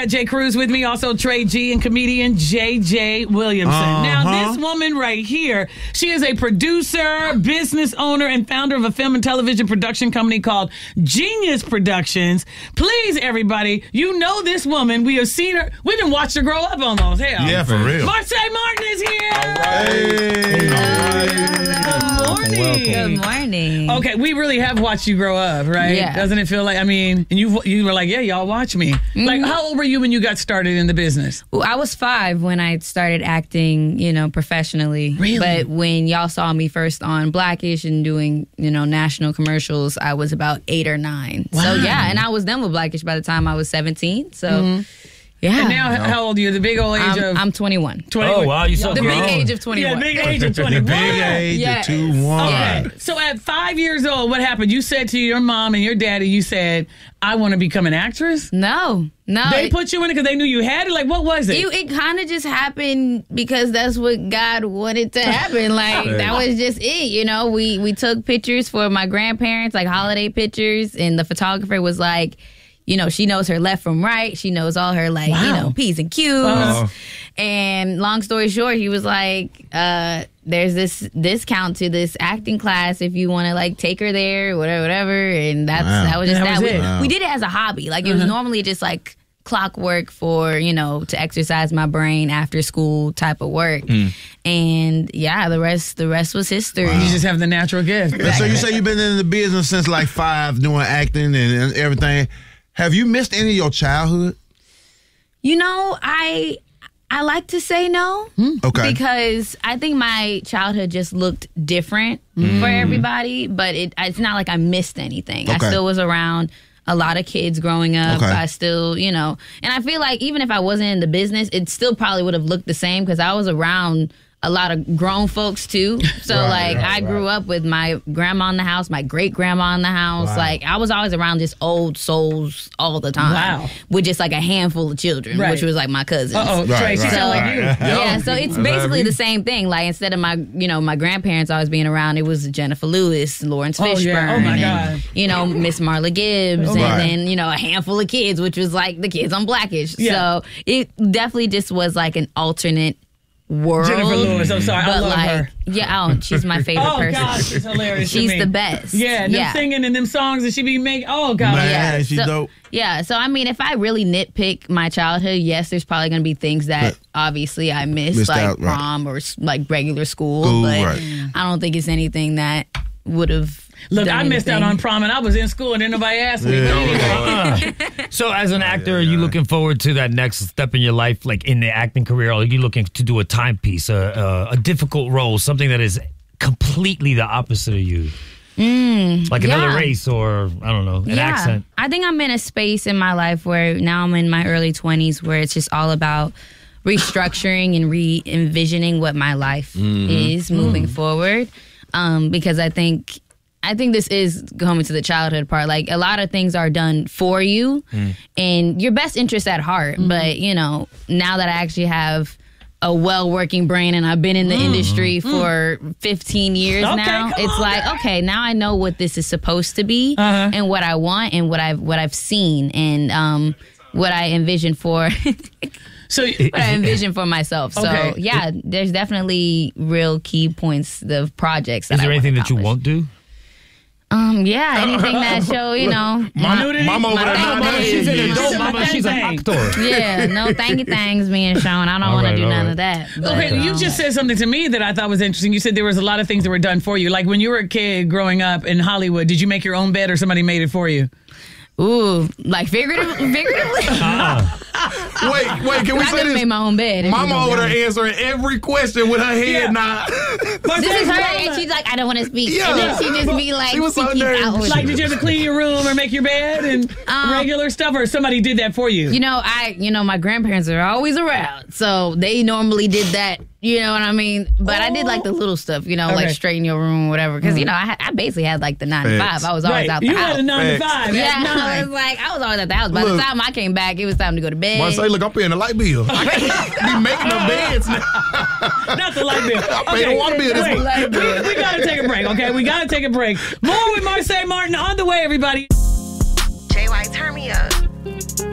got Jay Cruz with me, also Trey G and comedian J.J. Williamson. Now, this woman right here, she is a producer, business owner, and founder of a film and television production company called Genius Productions. Please, everybody, you know this woman. We have seen her. We done watched her grow up almost. Hell. Yeah, for real. Marsai Martin is here. All right. Good morning. Good morning. Okay, we really have watched you grow up, right? Yeah. Doesn't it feel like, I mean, and you were like, yeah, y'all watch me. Like, how old were you when you got started in the business? Well, I was 5 when I started acting, professionally. Really? But when y'all saw me first on Blackish and doing, national commercials, I was about 8 or 9. Wow. So, yeah, and I was done with Blackish by the time I was 17. So, yeah. And now, how old are you? The big old age of... I'm 21. 21. Oh, wow, you so The grown. big age of 21. Yeah, big age of 21. Big age Yes. of 21. Okay. So at 5 years old, what happened? You said to your mom and your daddy, you said, I want to become an actress? No. They put you in it because they knew you had it? Like, what was it? It kind of just happened because that's what God wanted to happen. Like, that was just it, We took pictures for my grandparents, like holiday pictures, and the photographer was like, she knows her left from right. She knows all her, P's and Q's. And long story short, he was like, there's this discount to this acting class if you want to, take her there, whatever. And that was just that. Was that. We did it as a hobby. Like, it was normally just, clockwork for, to exercise my brain after school type of work. And, yeah, the rest was history. You just have the natural gift. And so you say you've been in the business since 5, doing acting and everything. Have you missed any of your childhood? I like to say no. Okay. Because I think my childhood just looked different for everybody, but it's not like I missed anything. Okay. I still was around a lot of kids growing up. Okay. I still, and I feel like even if I wasn't in the business, it still probably would have looked the same because I was around a lot of grown folks too. So I grew up with my grandma in the house, my great grandma in the house. Wow. I was always around just old souls all the time. Wow. With just a handful of children, which was my cousins. Trey, she sound like you. Yeah, so it's basically the same thing. Instead of my grandparents always being around, it was Jennifer Lewis, Lawrence Fishburne, yeah. Oh my God. and Miss Marla Gibbs, Right. and then a handful of kids, which was the kids on Blackish. Yeah. So it definitely just was an alternate world. Jennifer Lewis, I'm sorry, I love her. Yeah, she's my favorite person. God, she's hilarious. to She's me. the best. Yeah, them singing and them songs that she be making. Oh, God. Man, Yeah, she's so- dope. Yeah, so if I really nitpick my childhood, yes, there's probably going to be things that obviously I missed out, right. prom or regular school, School, but right. I don't think it's anything that would have. Look, I missed out on prom and I was in school and then nobody asked me. So as an actor, are you looking forward to that next step in your life, in the acting career? Or are you looking to do a timepiece, a difficult role, something that is completely the opposite of you? Another race or, I don't know, an accent? I think I'm in a space in my life where now I'm in my early 20s where it's just all about restructuring and re-envisioning what my life is moving forward. Because I think this is coming to the childhood part. A lot of things are done for you and your best interest at heart. But, now that I actually have a well-working brain and I've been in the industry for 15 years now, it's okay, now I know what this is supposed to be and what I want and what I've seen and what I envision for. What I envision for myself. So, yeah, there's definitely real key points of projects that Is there anything that you accomplish. won't do? Yeah, anything that show, Mama over there. She's an adult, mama. She's an actor. Yeah, no thanky thhangs being shown. I don't want to do none of that. But, Okay, you just said something to me that I thought was interesting. You said there was a lot of things that were done for you. Like when you were a kid growing up in Hollywood, did you make your own bed or somebody made it for you? ooh, figuratively? Wait, can we I say never this? made my own bed. Mama over there answering every question with her head Yeah. nod. This is her, and she's like, I don't want to speak. Yeah. And then she just be like, She was so speaking nervous. outward. Like, did you ever clean your room or make your bed and regular stuff, or somebody did that for you? My grandparents are always around, so they normally did that. You know what I mean? But I did like the little stuff, like straighten your room or whatever. Because, I basically had like the 9 to 5. I was always out the you house. had a 9 to 5. Yeah, at 9. I was always at the house. By the time I came back, it was time to go to bed. I say, look, I'm paying the light bill. I can't be making the beds now. Not the light bill. I'm paying the water bill this wait, month. we got to take a break, okay? We got to take a break. More with Marsai Martin on the way, everybody. JY, turn me up.